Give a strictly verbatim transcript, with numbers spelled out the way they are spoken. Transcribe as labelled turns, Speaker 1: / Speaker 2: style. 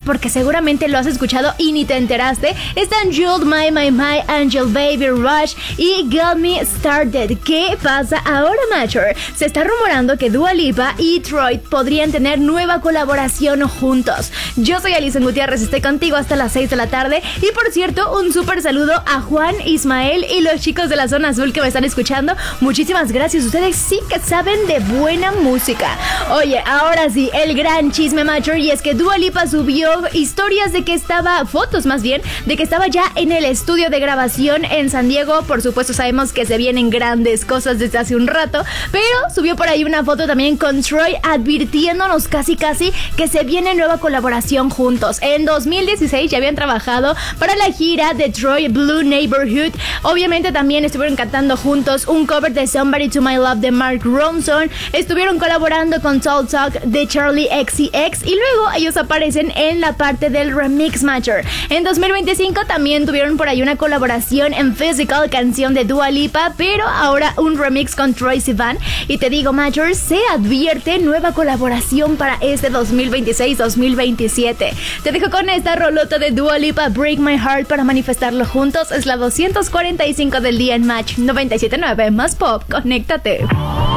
Speaker 1: porque seguramente lo has escuchado y ni te enteraste. Están Jules, My, My, My, Angel Baby, Rush y Got Me Started. ¿Qué pasa ahora, Mature? Se está rumorando que Dua Lipa y Troye podrían tener nueva colaboración juntos. Yo soy Alison Gutiérrez, estoy contigo hasta las seis de la tarde. Y por cierto, un súper saludo a Juan, Ismael y los chicos de la zona azul que me están escuchando. Muchísimas gracias, ustedes sí que saben de buena música. Oye, ahora sí, el gran chisme, Mature, y es que Dua Lipa subió historias de que estaba, fotos más bien, de que estaba ya en el estudio de grabación en San Diego. Por supuesto sabemos que se vienen grandes cosas desde hace un rato, pero subió por ahí una foto también con Troye advirtiéndonos casi casi que se viene nueva colaboración juntos. En dos mil dieciséis ya habían trabajado para la gira de Troye, Blue Neighborhood. Obviamente también estuvieron cantando juntos un cover de Somebody to My Love de Mark Ronson. Estuvieron colaborando con Soul Talk de Charlie X C X y luego ellos aparecen en la parte del remix, Mature. En dos mil veinticinco también tuvieron por ahí una colaboración en Physical, canción de Dua Lipa, pero ahora un remix con Troye Sivan. Y te digo, Mature, se advierte nueva colaboración para este dos mil veintiséis dos mil veintisiete. Te dejo con esta rolota de Dua Lipa, Break My Heart, para manifestarlo juntos. Es la doscientos cuarenta y cinco del día en Match noventa y siete punto nueve más pop. Conéctate.